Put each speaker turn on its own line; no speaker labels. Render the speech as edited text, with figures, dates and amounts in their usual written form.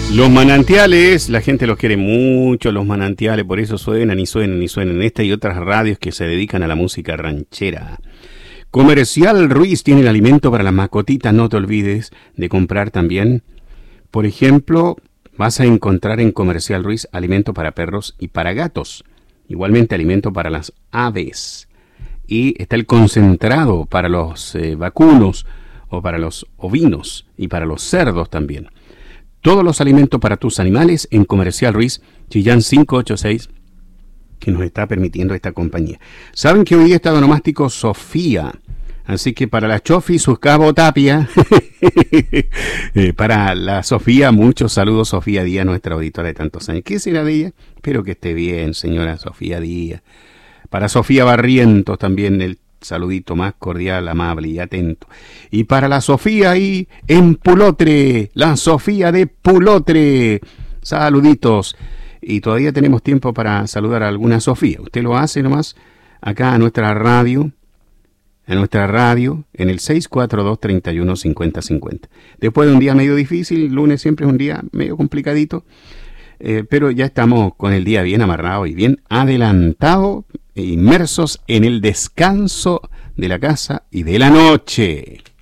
Los manantiales, la gente los quiere mucho, los manantiales, por eso suenan y suenan y suenan. Esta y otras radios que se dedican a la música ranchera. Comercial Ruiz tiene el alimento para las mascotitas, no te olvides de comprar también. Por ejemplo, vas a encontrar en Comercial Ruiz alimento para perros y para gatos. Igualmente alimento para las aves. Y está el concentrado para los vacunos o para los ovinos y para los cerdos también. Todos los alimentos para tus animales en Comercial Ruiz, Chillán 586, que nos está permitiendo esta compañía. Saben que hoy día está Onomástico Sofía, así que para la Chofi, su cabo Tapia, para la Sofía, muchos saludos, Sofía Díaz, nuestra auditora de tantos años. ¿Qué será de ella? Espero que esté bien, señora Sofía Díaz. Para Sofía Barrientos también el saludito más cordial, amable y atento. Y para la Sofía ahí en Pulotre, la Sofía de Pulotre, saluditos. Y todavía tenemos tiempo para saludar a alguna Sofía. Usted lo hace nomás acá a nuestra radio en el 642-315050. Después de un día medio difícil, el lunes siempre es un día medio complicadito, pero ya estamos con el día bien amarrado y bien adelantado, inmersos en el descanso de la casa y de la noche.